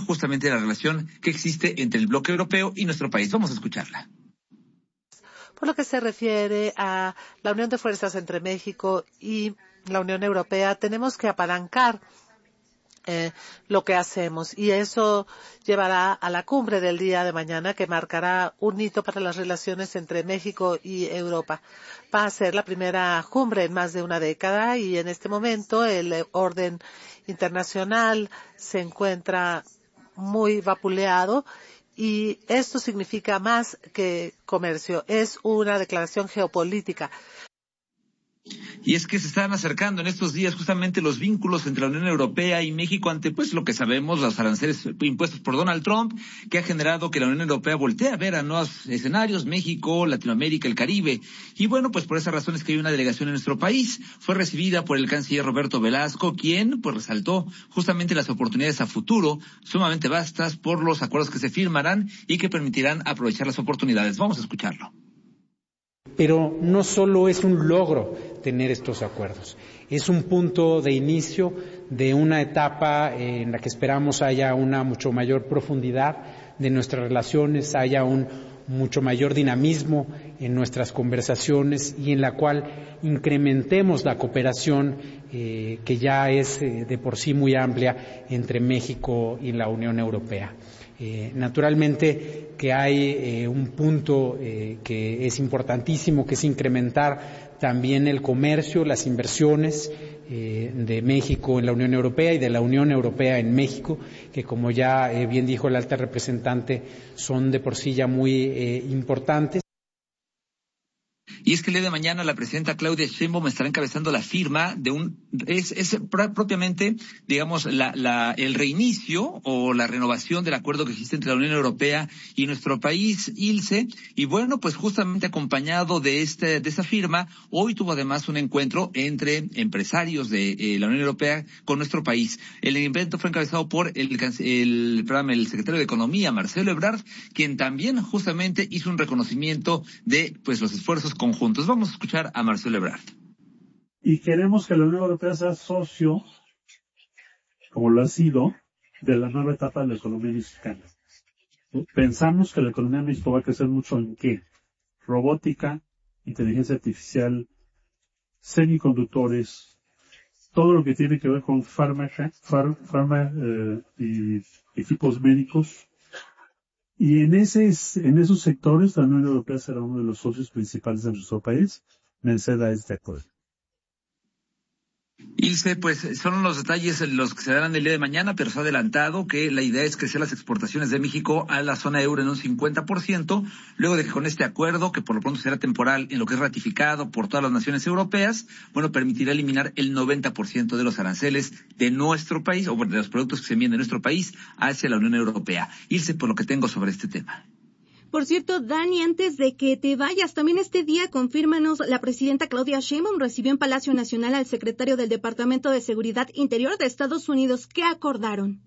justamente la relación que existe entre el bloque europeo y nuestro país. Vamos a escucharla. Por lo que se refiere a la unión de fuerzas entre México y la Unión Europea, tenemos que apalancar lo que hacemos, y eso llevará a la cumbre del día de mañana, que marcará un hito para las relaciones entre México y Europa. Va a ser la primera cumbre en más de una década, y en este momento el orden internacional se encuentra muy vapuleado, y esto significa más que comercio, es una declaración geopolítica. Y es que se están acercando en estos días justamente los vínculos entre la Unión Europea y México ante, pues, lo que sabemos, los aranceles impuestos por Donald Trump, que ha generado que la Unión Europea voltee a ver a nuevos escenarios, México, Latinoamérica, el Caribe. Y bueno, pues por esas razones que hay una delegación en nuestro país. Fue recibida por el canciller Roberto Velasco, quien, pues, resaltó justamente las oportunidades a futuro, sumamente vastas por los acuerdos que se firmarán y que permitirán aprovechar las oportunidades. Vamos a escucharlo. Pero no solo es un logro tener estos acuerdos, es un punto de inicio de una etapa en la que esperamos haya una mucho mayor profundidad de nuestras relaciones, haya un mucho mayor dinamismo en nuestras conversaciones y en la cual incrementemos la cooperación que ya es de por sí muy amplia entre México y la Unión Europea. Naturalmente que hay un punto que es importantísimo, que es incrementar también el comercio, las inversiones de México en la Unión Europea y de la Unión Europea en México, que como ya bien dijo la alta representante, son de por sí ya muy importantes. Y es que el día de mañana la presidenta Claudia Sheinbaum estará encabezando la firma de es propiamente, digamos, el reinicio o la renovación del acuerdo que existe entre la Unión Europea y nuestro país, Ilse. Y bueno, pues justamente acompañado de esa firma, hoy tuvo además un encuentro entre empresarios de la Unión Europea con nuestro país. El evento fue encabezado por el secretario de Economía, Marcelo Ebrard, quien también justamente hizo un reconocimiento de, pues, los esfuerzos conjuntos. Vamos a escuchar a Marcelo Ebrard. Y queremos que la Unión Europea sea socio, como lo ha sido, de la nueva etapa de la economía mexicana. Pensamos que la economía de México va a crecer mucho en ¿qué? Robótica, inteligencia artificial, semiconductores, todo lo que tiene que ver con y equipos médicos. Y en esos sectores la Unión Europea será uno de los socios principales de nuestro país, merced a este acuerdo. Ilse, pues son los detalles los que se darán el día de mañana, pero se ha adelantado que la idea es crecer las exportaciones de México a la zona euro en un 50%, luego de que con este acuerdo, que por lo pronto será temporal en lo que es ratificado por todas las naciones europeas, bueno, permitirá eliminar el 90% de los aranceles de nuestro país, o de los productos que se envían de nuestro país hacia la Unión Europea. Ilse, por lo que tengo sobre este tema. Por cierto, Dani, antes de que te vayas, también este día, confírmanos, la presidenta Claudia Sheinbaum recibió en Palacio Nacional al secretario del Departamento de Seguridad Interior de Estados Unidos. ¿Qué acordaron?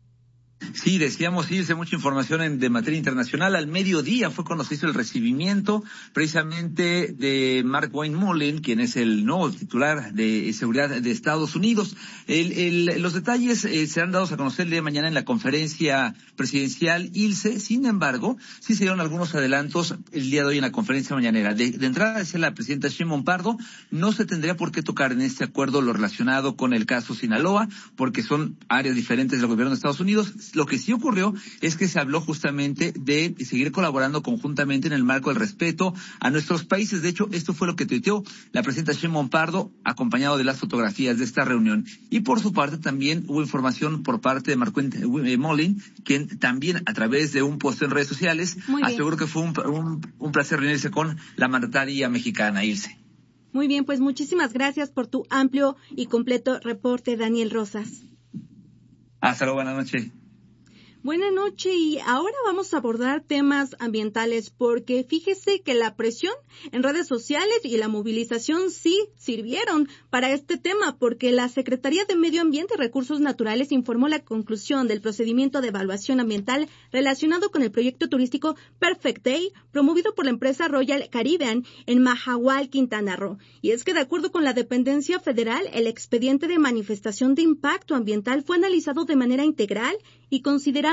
Sí, decíamos, irse mucha información de materia internacional. Al mediodía fue cuando se hizo el recibimiento precisamente de Mark Wayne Mullen, quien es el nuevo titular de seguridad de Estados Unidos. Los detalles serán dados a conocer el día de mañana en la conferencia presidencial Ilse. Sin embargo, sí se dieron algunos adelantos el día de hoy en la conferencia mañanera. De entrada, decía la presidenta Sheinbaum Pardo, no se tendría por qué tocar en este acuerdo lo relacionado con el caso Sinaloa, porque son áreas diferentes del gobierno de Estados Unidos. Lo que sí ocurrió es que se habló justamente de seguir colaborando conjuntamente en el marco del respeto a nuestros países. De hecho, esto fue lo que tuiteó la presidenta Sheinbaum Pardo, acompañado de las fotografías de esta reunión. Y por su parte también hubo información por parte de Mark Wayne Mullen, quien también a través de un post en redes sociales aseguró que fue un placer reunirse con la mandataria mexicana, Ilse. Muy bien, pues muchísimas gracias por tu amplio y completo reporte, Daniel Rosas. Hasta luego, buenas noches. Buenas noches, y ahora vamos a abordar temas ambientales, porque fíjese que la presión en redes sociales y la movilización sí sirvieron para este tema, porque la Secretaría de Medio Ambiente y Recursos Naturales informó la conclusión del procedimiento de evaluación ambiental relacionado con el proyecto turístico Perfect Day, promovido por la empresa Royal Caribbean en Mahahual, Quintana Roo. Y es que de acuerdo con la dependencia federal, el expediente de manifestación de impacto ambiental fue analizado de manera integral y considerando